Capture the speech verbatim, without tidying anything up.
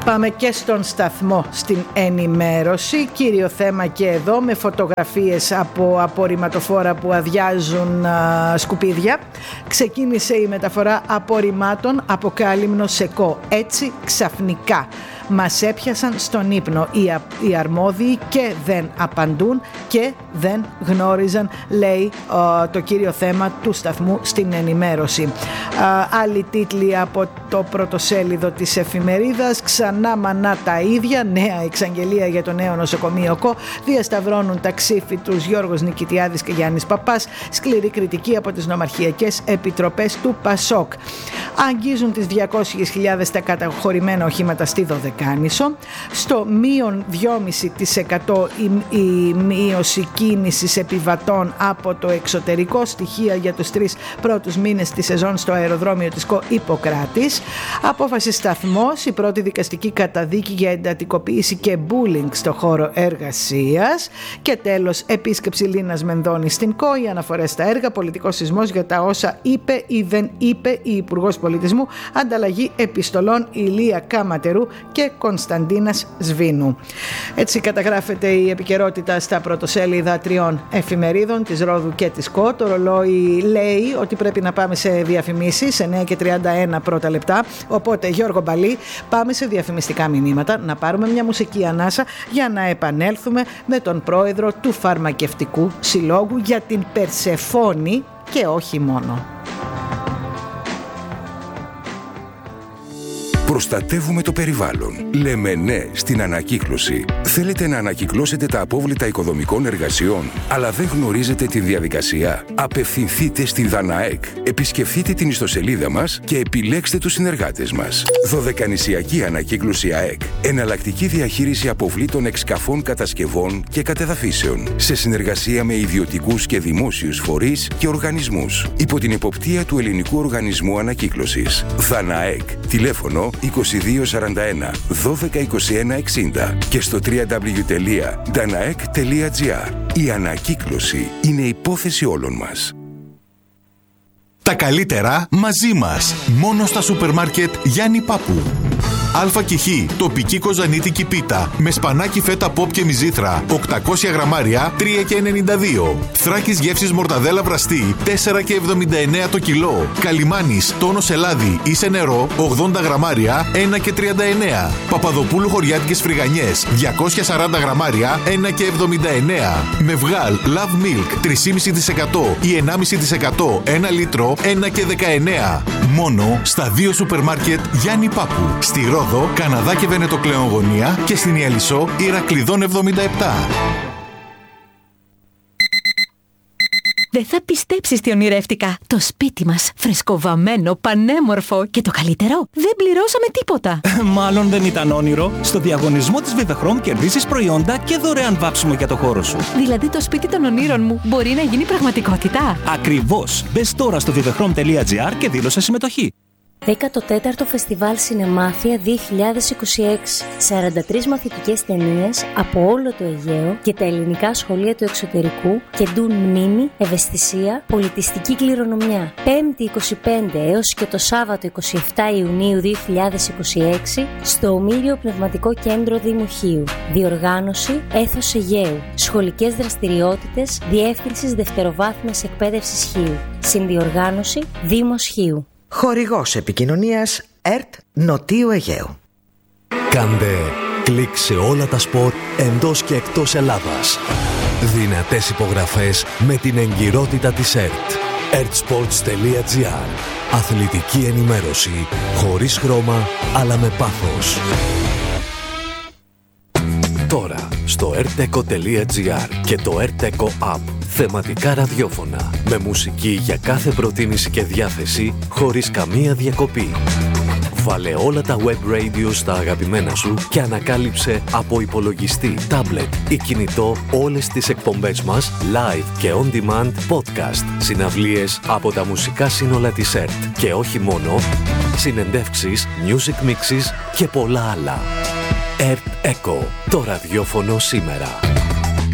Πάμε και στον σταθμό στην ενημέρωση. Κύριο θέμα και εδώ, με φωτογραφίες από απορριμματοφόρα που αδειάζουν α, σκουπίδια. Ξεκίνησε η μεταφορά απορριμμάτων από Κάλυμνο Σεκό. Έτσι ξαφνικά μας έπιασαν στον ύπνο οι, α, οι αρμόδιοι και δεν απαντούν και δεν γνώριζαν, λέει α, το κύριο θέμα του σταθμού στην ενημέρωση. Α, άλλοι τίτλοι από το πρωτοσέλιδο της εφημερίδας. Ξανά μανά τα ίδια, νέα εξαγγελία για το νέο νοσοκομείο ΚΟ, διασταυρώνουν τα ξύφη τους Γιώργος Νικητιάδης και Γιάννης Παπάς, σκληρή κριτική από τις νομαρχιακές επιτροπές του ΠΑΣΟΚ. Αγγίζουν τις διακόσιες χιλιάδες τα καταχωρημένα οχήματα στη Δωδεκάνησο. Στο μείον δυόμισι τοις εκατό η, η μείωση κίνησης επιβατών από το εξωτερικό, στοιχεία για τους τρεις πρώτους μήνες της σεζόν στο αεροδρόμιο της ΚΟ Ιπποκράτης. Απόφαση σταθμός, η πρώτη δικαστική καταδίκη για εντατικοποίηση και bullying στο χώρο εργασίας. Και τέλος, επίσκεψη Λίνας Μενδώνη στην ΚΟ, οι αναφορές στα έργα, πολιτικός σεισμός για τα όσα είπε ή δεν είπε η Υπουργός Πολιτισμού, ανταλλαγή επιστολών Ηλία Καματερού και Κωνσταντίνας Σβήνου. Έτσι καταγράφεται η επικαιρότητα στα πρωτοσέλιδα τριών εφημερίδων, της Ρόδου και της ΚΟ. Το ρολόι λέει ότι πρέπει να πάμε σε διαφημίσεις, εννιά και τριάντα ένα πρώτα λεπτά. Οπότε, Γιώργο Μπαλή, πάμε σε διαφημιστικά μηνύματα, να πάρουμε μια μουσική ανάσα για να επανέλθουμε με τον πρόεδρο του Φαρμακευτικού Συλλόγου για την Περσεφόνη και όχι μόνο. Προστατεύουμε το περιβάλλον. Λέμε ναι στην ανακύκλωση. Θέλετε να ανακυκλώσετε τα απόβλητα οικοδομικών εργασιών, αλλά δεν γνωρίζετε τη διαδικασία? Απευθυνθείτε στη Δαναέκ. Επισκεφτείτε την ιστοσελίδα μας και επιλέξτε τους συνεργάτες μας. Δωδεκανησιακή Ανακύκλωση ΑΕΚ. Εναλλακτική διαχείριση αποβλήτων εξκαφών, κατασκευών και κατεδαφίσεων. Σε συνεργασία με ιδιωτικούς και δημόσιους φορείς και οργανισμούς. Υπό την εποπτεία του Ελληνικού Οργανισμού Ανακύκλωσης. Δαναέκ. Τηλέφωνο είκοσι δύο σαράντα ένα δώδεκα είκοσι ένα εξήντα και στο double-u double-u double-u τελεία danaek τελεία gr. Η ανακύκλωση είναι υπόθεση όλων μας. Τα καλύτερα μαζί μας. Μόνο στα σούπερ μάρκετ Γιάννη Πάπου. Α και Χ, τοπική κοζανίτικη πίτα με σπανάκι φέτα ποπ και μυζήθρα, οκτακόσια γραμμάρια, τρία και ενενήντα δύο. Θράκης γεύσης μορταδέλα βραστή, τέσσερα και εβδομήντα εννέα το κιλό. Καλιμάνης, τόνος ελάδι ή σε νερό, ογδόντα γραμμάρια, ένα και τριάντα εννέα. Παπαδοπούλου χωριάτικες φρυγανιές, διακόσια σαράντα γραμμάρια, ένα και εβδομήντα εννέα. Μευγάλ, Love Milk, τρία κόμμα πέντε τοις εκατό ή ενάμιση τοις εκατό, ένα λίτρο, ένα και δεκαεννέα. Μόνο στα δύο σούπερ μάρκετ Γιάννη Πάπου. Στη Ρόδο, Καναδά και Βενετοκλέον γωνία και στην Ιαλισσό, Ηρακλειδών εβδομήντα επτά. Δεν θα πιστέψεις τι ονειρεύτηκα. Το σπίτι μας, φρεσκοβαμμένο, πανέμορφο και το καλύτερο, δεν πληρώσαμε τίποτα. Μάλλον δεν ήταν όνειρο. Στο διαγωνισμό της Vivechrom κερδίσεις προϊόντα και δωρεάν βάψιμο για το χώρο σου. Δηλαδή το σπίτι των ονείρων μου μπορεί να γίνει πραγματικότητα. Ακριβώς. Μπες τώρα στο vivechrom τελεία gr και δήλωσε συμμετοχή. δέκατο τέταρτο Φεστιβάλ Σινεμάθεια δύο χιλιάδες είκοσι έξι. σαράντα τρεις μαθητικές ταινίες από όλο το Αιγαίο και τα ελληνικά σχολεία του εξωτερικού κεντούν μνήμη, ευαισθησία, πολιτιστική κληρονομιά. Πέμπτη είκοσι πέντε έως και το Σάββατο είκοσι επτά Ιουνίου δύο χιλιάδες είκοσι έξι στο Ομήριο Πνευματικό Κέντρο Δήμου Χίου. Διοργάνωση Έθος Αιγαίου. Σχολικές δραστηριότητες Διεύθυνσης Δευτεροβάθμιας Εκπαίδευσης Χίου. Συνδιοργάνωση Δήμος Χίου. Χορηγός επικοινωνίας ΕΡΤ Νοτίου Αιγαίου. Κάντε κλικ σε όλα τα σπορ εντός και εκτός Ελλάδας. Δυνατές υπογραφές με την εγκυρότητα της ΕΡΤ. ερτ-σπορτς τελεία gr. Αθλητική ενημέρωση χωρίς χρώμα αλλά με πάθος. Τώρα στο ερτ-εκο τελεία gr και το ερτ-εκο App. Θεματικά ραδιόφωνα με μουσική για κάθε προτίμηση και διάθεση χωρίς καμία διακοπή. Βάλε όλα τα web radio στα αγαπημένα σου και ανακάλυψε από υπολογιστή, τάμπλετ ή κινητό όλες τις εκπομπές μας live και on demand podcast, συναυλίες από τα μουσικά σύνολα της ΕΡΤ και όχι μόνο, συνεντεύξεις, music mixes και πολλά άλλα. ερτ-εκο, το ραδιόφωνο σήμερα.